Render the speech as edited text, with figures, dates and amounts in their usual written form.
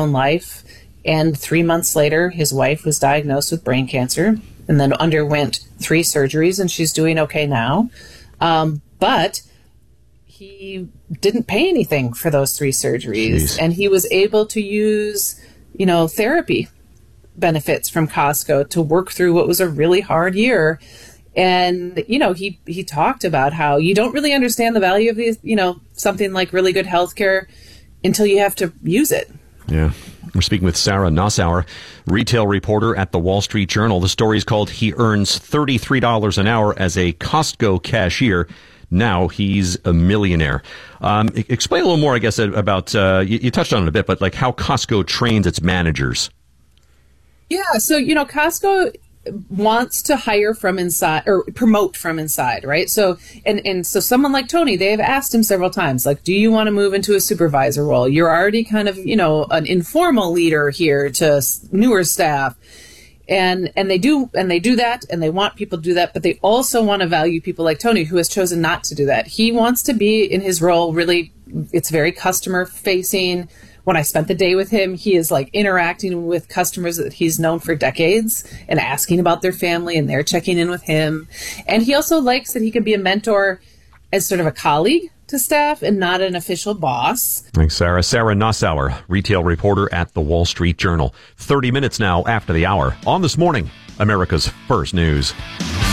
own life. And 3 months later, his wife was diagnosed with brain cancer and then underwent 3 surgeries, and she's doing okay now. But he didn't pay anything for those 3 surgeries. Jeez. And he was able to use, therapy benefits from Costco to work through what was a really hard year. And, he talked about how you don't really understand the value of these, something like really good healthcare until you have to use it. Yeah. We're speaking with Sarah Nossauer, retail reporter at the Wall Street Journal. The story is called "He Earns $33 an Hour as a Costco Cashier. Now he's a millionaire." Explain a little more, I guess, about, you touched on it a bit, but like how Costco trains its managers. Yeah. So, Costco wants to hire from inside or promote from inside, right? So, and so someone like Tony, they've asked him several times, like, do you want to move into a supervisor role? You're already kind of, an informal leader here to newer staff. And they do that, and they want people to do that, but they also want to value people like Tony, who has chosen not to do that. He wants to be in his role, really, it's very customer facing. When I spent the day with him, he is like interacting with customers that he's known for decades and asking about their family, and they're checking in with him. And he also likes that he can be a mentor as sort of a colleague to staff and not an official boss. Thanks, Sarah. Sarah Nossauer, retail reporter at the Wall Street Journal. 30 minutes now after the hour on This Morning, America's First News.